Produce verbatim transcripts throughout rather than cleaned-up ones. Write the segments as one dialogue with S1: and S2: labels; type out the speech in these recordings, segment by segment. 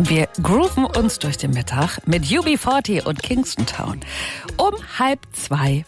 S1: Wir grooven uns durch den Mittag mit U B vierzig und Kingston Town. Um halb zwei.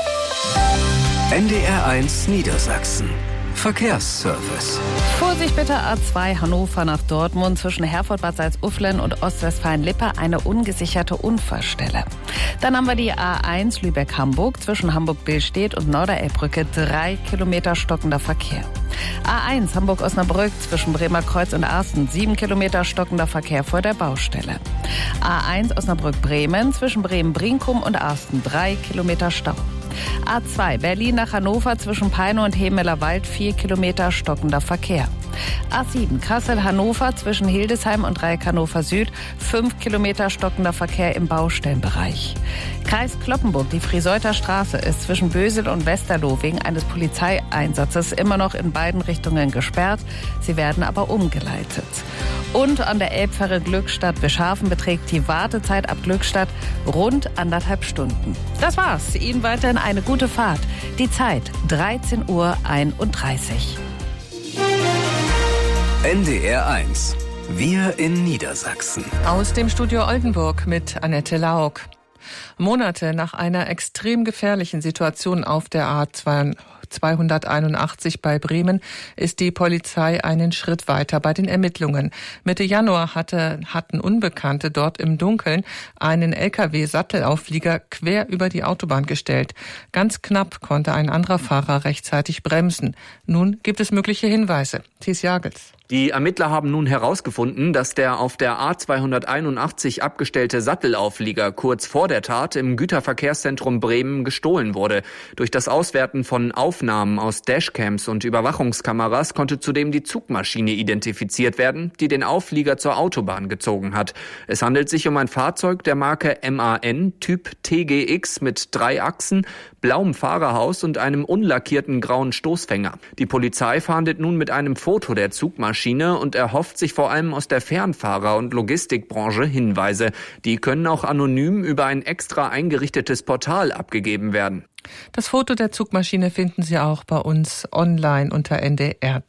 S2: N D R eins Niedersachsen. Verkehrsservice.
S1: Vorsicht bitte, A zwei Hannover nach Dortmund zwischen Herford, Bad Salzuflen und Ostwestfalen-Lippe eine ungesicherte Unfallstelle. Dann haben wir die A eins Lübeck-Hamburg zwischen Hamburg-Billstedt und Norderelbbrücke, drei Kilometer stockender Verkehr. A eins Hamburg-Osnabrück zwischen Bremer Kreuz und Arsten, sieben Kilometer stockender Verkehr vor der Baustelle. A eins Osnabrück-Bremen zwischen Bremen-Brinkum und Arsten, drei Kilometer Stau. A zwei Berlin nach Hannover zwischen Peine und Hemelerwald, vier Kilometer stockender Verkehr. A sieben Kassel-Hannover zwischen Hildesheim und Dreieck Hannover Süd, fünf Kilometer stockender Verkehr im Baustellenbereich. Kreis Cloppenburg, die Frieseuter Straße ist zwischen Bösel und Westerloh wegen eines Polizeieinsatzes immer noch in beiden Richtungen gesperrt. Sie werden aber umgeleitet. Und an der Elbfähre Glückstadt-Wischhafen beträgt die Wartezeit ab Glückstadt rund anderthalb Stunden. Das war's. Ihnen weiterhin eine gute Fahrt. Die Zeit dreizehn Uhr einunddreißig.
S2: N D R eins. Wir in Niedersachsen.
S3: Aus dem Studio Oldenburg mit Annette Lauk. Monate nach einer extrem gefährlichen Situation auf der A zweihunderteinundachtzig bei Bremen ist die Polizei einen Schritt weiter bei den Ermittlungen. Mitte Januar hatte, hatten Unbekannte dort im Dunkeln einen L K W-Sattelauflieger quer über die Autobahn gestellt. Ganz knapp konnte ein anderer Fahrer rechtzeitig bremsen. Nun gibt es mögliche Hinweise. Thies Jagels.
S4: Die Ermittler haben nun herausgefunden, dass der auf der A zweihunderteinundachtzig abgestellte Sattelauflieger kurz vor der Tat im Güterverkehrszentrum Bremen gestohlen wurde. Durch das Auswerten von Aufnahmen aus Dashcams und Überwachungskameras konnte zudem die Zugmaschine identifiziert werden, die den Auflieger zur Autobahn gezogen hat. Es handelt sich um ein Fahrzeug der Marke M A N, Typ T G X mit drei Achsen, blauem Fahrerhaus und einem unlackierten grauen Stoßfänger. Die Polizei fahndet nun mit einem Foto der Zugmaschine und erhofft sich vor allem aus der Fernfahrer- und Logistikbranche Hinweise. Die können auch anonym über ein extra eingerichtetes Portal abgegeben werden.
S3: Das Foto der Zugmaschine finden Sie auch bei uns online unter N D R punkt D E.